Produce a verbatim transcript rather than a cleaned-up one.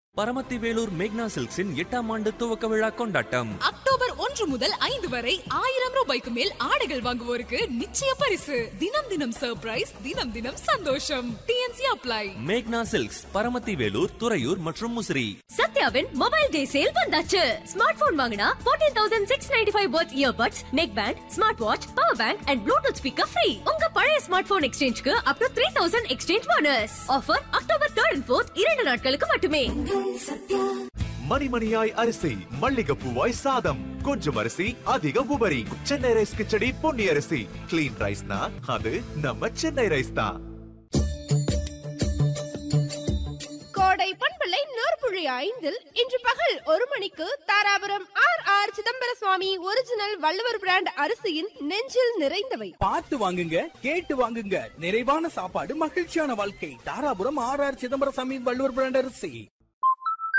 பரமத்தி வேலூர் மேக்னா சில்க்ஸின் எட்டாம் ஆண்டு துவக்க விழா கொண்டாட்டம் அக்டோபர் ஒன்று முதல் ஐந்து வரை ஆயிரம் ரூபாய்க்கு மேல் ஆடைகள் வாங்குவோருக்கு நிச்சய பரிசு. தினம் தினம் சர்ப்ரைஸ், தினம் தினம் சந்தோஷம். DNC apply. மேக்னா சில்க்ஸ், பரமத்தி வேலூர், துறையூர் மற்றும் முசிறி. சத்யாவின் மொபைல் டே சேல் வந்தாச்சு. ஸ்மார்ட் போன் வாங்கினா பதினான்கு ஆயிரத்து அறுநூற்று தொண்ணூற்று ஐந்து வர்த் earbuds, neck band, smart watch, power bank and Bluetooth speaker free. உங்க பழைய ஸ்மார்ட் போன் எக்ஸ்சேஞ்சுக்கு அப் டு மூவாயிரம் எக்ஸ்சேஞ்ச் போனஸ். ஆஃபர் அக்டோபர் மூன்று and நான்கு இரண்டு நாட்களுக்கு மட்டுமே. மணிமணியாய் அரிசி, மல்லிகைப்பூவாய் சாதம், கொஞ்சம் அரிசி அதிக உபரி. சென்னை ரைஸ் கிச்சடி பொன்னி அரிசி. கிளீன் ரைஸ்னா அது நம்ம சென்னை ரைஸ் தான். கோடை பண்பலை நூற்புழி ஐந்தில் இன்று பகல் ஒரு மணிக்கு தாராபுரம் ஆர் ஆர் சிதம்பர சுவாமி ஒரிஜினல் வள்ளுவர் பிராண்ட் அரிசியின் நெஞ்சில் நிறைந்தவை. பார்த்து வாங்குங்க, கேட்டு வாங்குங்க. நிறைவான சாப்பாடு, மகிழ்ச்சியான வாழ்க்கை. தாராபுரம் ஆர் ஆர் சிதம்பர சுவாமி வள்ளுவர் பிராண்ட் அரிசி.